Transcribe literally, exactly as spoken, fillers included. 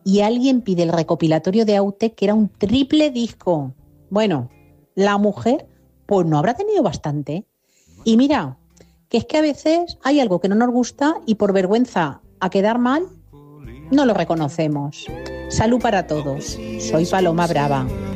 y alguien pide el recopilatorio de Aute, que era un triple disco. Bueno, la mujer pues no habrá tenido bastante. Y mira, que es que a veces hay algo que no nos gusta y por vergüenza a quedar mal no lo reconocemos. Salud para todos. Soy Paloma Brava.